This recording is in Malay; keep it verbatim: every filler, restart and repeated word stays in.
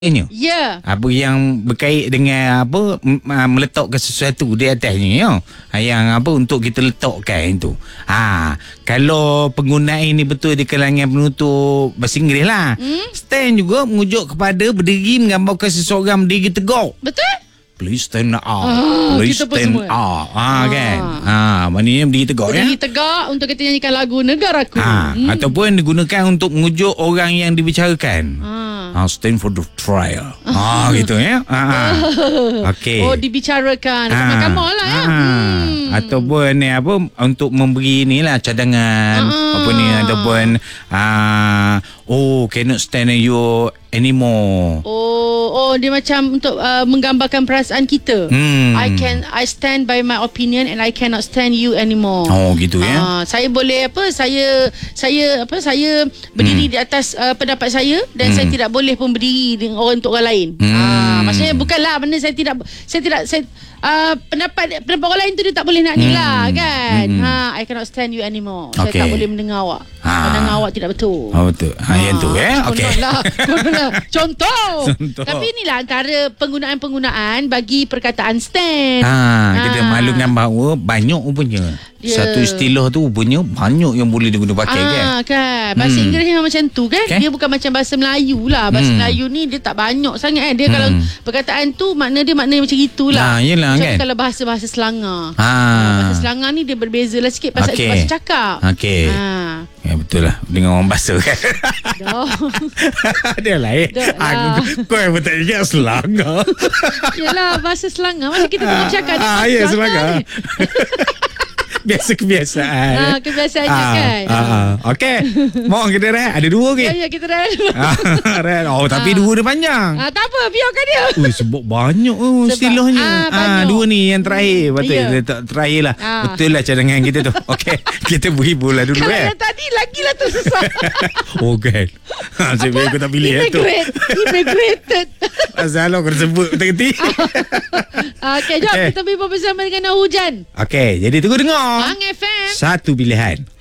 Ya. Yeah. Apa yang berkait dengan apa m- uh, meletakkan sesuatu di atasnya ya. Yang apa untuk kita letakkan itu. Ha, kalau penggunaan ini betul di kalangan penutur bahasa Inggeris lah. Hmm? Stand juga mengujuk kepada berdiri menggambarkan seseorang berdiri tegak. Betul? Please stand up. Ah, Please kita pun stand semua. up. Ha, Ah. kan. Ha, maknanya berdiri tegak ya. Berdiri tegak untuk kita nyanyikan lagu Negaraku. Ha, Hmm. ataupun digunakan untuk mengujuk orang yang dibicarakan. Ah. Ha, stand for the trial. Ah, gitu ya. Ha. Okey. Oh, dibicarakan. Dekat mahkamah lah ya. Ah. Hmm. Ataupun ni apa untuk memberi ni lah cadangan Ah. apa ni ataupun ah oh cannot stand you anymore. Oh, oh dia macam untuk uh, menggambarkan perasaan kita. Hmm. I can I stand by my opinion and I cannot stand you anymore. Oh gitu ya. Ah, saya boleh apa? Saya saya apa? Saya berdiri hmm. di atas uh, pendapat saya dan hmm. saya tidak boleh pun berdiri dengan orang untuk orang lain. Hmm. Ah, maksudnya bukanlah benda saya tidak saya tidak saya uh, pendapat pendapat orang lain tu dia tak boleh nak ni lah Hmm. kan. Hmm. Ha, I cannot stand you anymore. Okay. Saya tak boleh mendengar awak. Ah. Pandangan awak tidak betul. Oh betul. Ha, yang tu ya. Okey. Kononlah, kononlah. Contoh. Contoh. Tapi inilah antara penggunaan-penggunaan bagi perkataan stand. Ha, kita Ah. maklumkan bahawa banyak rupanya. Ya. Satu istilah tu rupanya banyak yang boleh digunakan pakai kan. Ah, kan. Bahasa Hmm. Inggeris memang macam tu kan. Okay. Dia bukan macam bahasa Melayu lah. Bahasa Hmm. Melayu ni dia tak banyak sangat kan. Dia Hmm. kalau perkataan tu makna dia makna macam itulah. Nah, yelah, Macam kan. kalau bahasa-bahasa Selangor. Ha. Bahasa Selangor ni dia berbeza lah sikit pasal Okey. bahasa cakap. Okey. Ha. Ya betul lah dengan orang bahasa kan. Dah. Dia lain. Dah lah. Aku kau yang betul ingat Selangor. Yelah bahasa Selangor. Masa kita tengok cakap ni. Ah, bahasa ya Selangor Selangor. ni. Biasa kebiasaan. Ah, kebiasaan je kan. Ah, ah. Okey. Mau kita rehat. Ada dua ke? Ya, ya kita dah. Ah, rehat. Oh, tapi Ah. dua dia panjang. Ah, tak apa, biarkan dia. Ui, sebab banyak oh, Sebab- istilahnya. ah, Ah, banyak. dua ni yang terakhir. Betul. Ya. Yeah. Terakhir lah. Ah. Betul lah cadangan kita tu. Okey. Kita beri bola dulu Kalau eh. yang tadi lagilah tu susah. Oh kan. Ha, saya aku tak pilih yang tu. Immigrate, immigrated. Asal aku sebut betul-betul. Ah, Okey, jom Okey. kita bincang bersama dengan Hujan. Okey, jadi tunggu dengar. Hang F M. Satu pilihan.